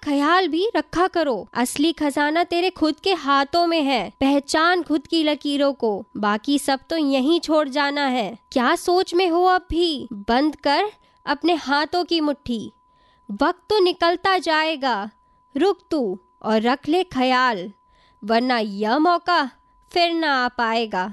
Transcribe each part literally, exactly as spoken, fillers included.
ख्याल भी रखा करो। असली खजाना तेरे खुद के हाथों में है। पहचान खुद की लकीरों को, बाकी सब तो यहीं छोड़ जाना है। क्या सोच में हो अब भी? बंद कर अपने हाथों की मुट्ठी। वक्त तो निकलता जाएगा, रुक तू और रख ले ख्याल, वरना यह मौका फिर ना आ पाएगा।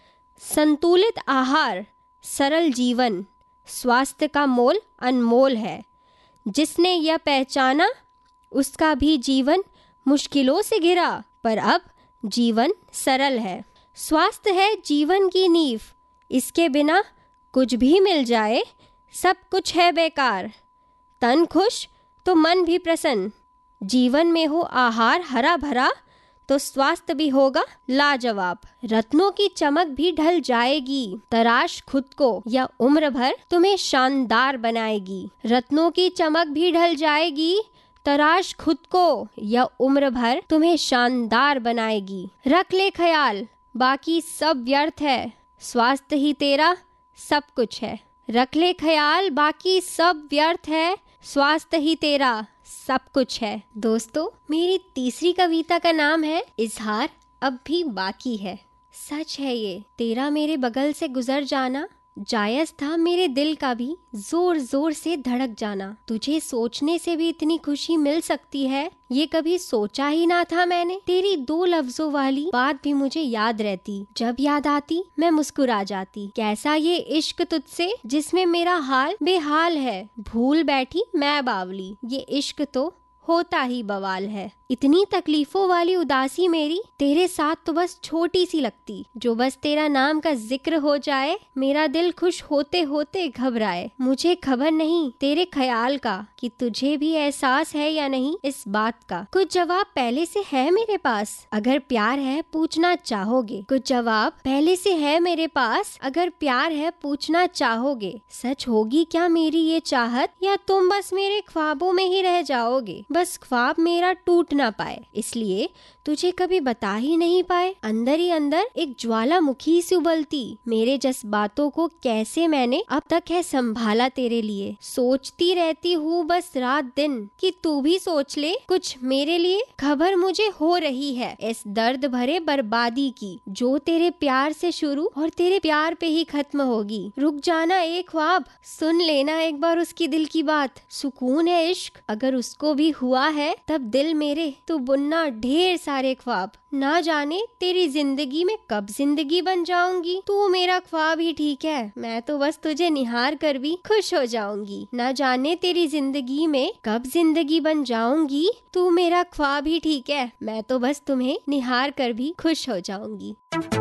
संतुलित आहार, सरल जीवन, स्वास्थ्य का मोल अनमोल है। जिसने यह पहचाना उसका भी जीवन मुश्किलों से घिरा, पर अब जीवन सरल है। स्वास्थ्य है जीवन की नींव, इसके बिना कुछ भी मिल जाए सब कुछ है बेकार। तन खुश तो मन भी प्रसन्न, जीवन में हो आहार हरा भरा तो स्वास्थ्य भी होगा लाजवाब। रत्नों की चमक भी ढल जाएगी, तराश खुद को या उम्र भर तुम्हें शानदार बनाएगी। रत्नों की चमक भी ढल जाएगी, तराश खुद को या उम्र भर तुम्हें शानदार बनाएगी। रख ले ख्याल, बाकी सब व्यर्थ है, स्वास्थ्य ही तेरा सब कुछ है। रख ले ख्याल, बाकी सब व्यर्थ है, स्वास्थ्य ही तेरा सब कुछ है। दोस्तों, मेरी तीसरी कविता का नाम है इजहार अब भी बाकी है। सच है ये, तेरा मेरे बगल से गुजर जाना जायज था, मेरे दिल का भी जोर जोर से धड़क जाना। तुझे सोचने से भी इतनी खुशी मिल सकती है, ये कभी सोचा ही ना था मैंने। तेरी दो लफ्जों वाली बात भी मुझे याद रहती, जब याद आती मैं मुस्कुरा जाती। कैसा ये इश्क तुझसे जिसमें मेरा हाल बेहाल है, भूल बैठी मैं बावली, ये इश्क तो होता ही बवाल है। इतनी तकलीफों वाली उदासी मेरी तेरे साथ तो बस छोटी सी लगती, जो बस तेरा नाम का जिक्र हो जाए मेरा दिल खुश होते होते घबराए। मुझे खबर नहीं तेरे ख्याल का कि तुझे भी एहसास है या नहीं इस बात का। कुछ जवाब पहले से है मेरे पास, अगर प्यार है पूछना चाहोगे। कुछ जवाब पहले से है मेरे पास, अगर प्यार है पूछना चाहोगे। सच होगी क्या मेरी ये चाहत, या तुम बस मेरे ख्वाबों में ही रह जाओगे। बस ख्वाब मेरा टूट ना पाए, इसलिए तुझे कभी बता ही नहीं पाए। अंदर ही अंदर एक ज्वालामुखी सी उबलती मेरे जज्बातों को कैसे मैंने अब तक है संभाला तेरे लिए। सोचती रहती हूँ बस रात दिन कि तू भी सोच ले कुछ मेरे लिए। खबर मुझे हो रही है इस दर्द भरे बर्बादी की, जो तेरे प्यार से शुरू और तेरे प्यार पे ही खत्म होगी। रुक जाना एक ख्वाब, सुन लेना एक बार उसकी दिल की बात। सुकून है इश्क अगर उसको भी हुआ है, तब दिल मेरे तू बुनना ढेर सारे ख्वाब। ना जाने तेरी जिंदगी में कब जिंदगी बन जाऊंगी, तू मेरा ख्वाब ही ठीक है, मैं तो बस तुझे निहार कर भी खुश हो जाऊंगी। ना जाने तेरी जिंदगी में कब जिंदगी बन जाऊंगी, तू मेरा ख्वाब ही ठीक है, मैं तो बस तुम्हें निहार कर भी खुश हो जाऊंगी।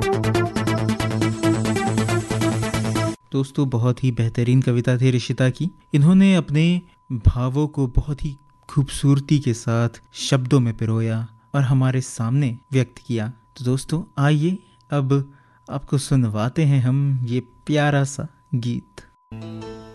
दोस्तों, बहुत ही बेहतरीन कविता थी ऋषिता की। इन्होंने अपने भावों को बहुत ही खूबसूरती के साथ शब्दों में पिरोया और हमारे सामने व्यक्त किया। तो दोस्तों, आइए अब आपको सुनवाते हैं हम ये प्यारा सा गीत।